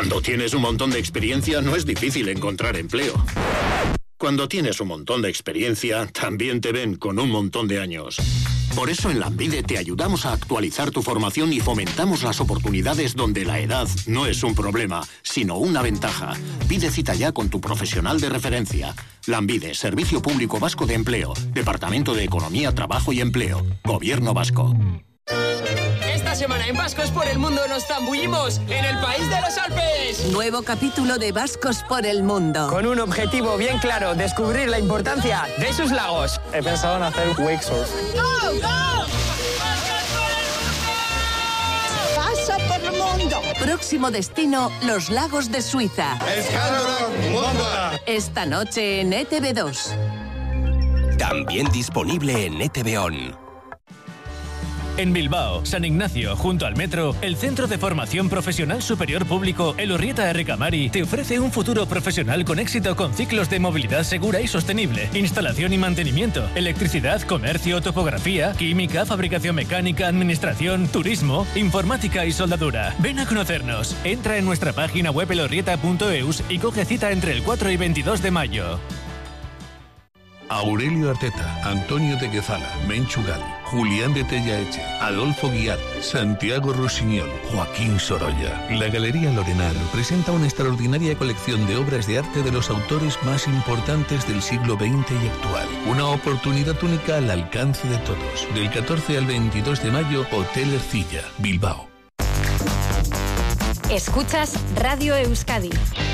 Cuando tienes un montón de experiencia, no es difícil encontrar empleo. Cuando tienes un montón de experiencia, también te ven con un montón de años. Por eso en Lanbide te ayudamos a actualizar tu formación y fomentamos las oportunidades donde la edad no es un problema, sino una ventaja. Pide cita ya con tu profesional de referencia. Lanbide, Servicio Público Vasco de Empleo, Departamento de Economía, Trabajo y Empleo, Gobierno Vasco. Esta semana en Vascos por el Mundo nos zambullimos en el país de los Alpes. Nuevo capítulo de Vascos por el Mundo. Con un objetivo bien claro, descubrir la importancia de sus lagos. He pensado en hacer wake surf. ¡Go, go! ¡Paso por el mundo! Próximo destino, los lagos de Suiza. ¡Escándalo, bomba! Esta noche en ETV2. También disponible en ETV On. En Bilbao, San Ignacio, junto al metro, el Centro de Formación Profesional Superior Público Elorrieta Errecamari te ofrece un futuro profesional con éxito con ciclos de movilidad segura y sostenible, instalación y mantenimiento, electricidad, comercio, topografía, química, fabricación mecánica, administración, turismo, informática y soldadura. Ven a conocernos. Entra en nuestra página web elorrieta.eus y coge cita entre el 4 y 22 de mayo. Aurelio Arteta, Antonio de Quezala, Menchugal, Julián de Tellaeche, Adolfo Guiar, Santiago Rusiñol, Joaquín Sorolla. La Galería Lorenar presenta una extraordinaria colección de obras de arte de los autores más importantes del siglo XX y actual. Una oportunidad única al alcance de todos. Del 14 al 22 de mayo, Hotel Ercilla, Bilbao. Escuchas Radio Euskadi.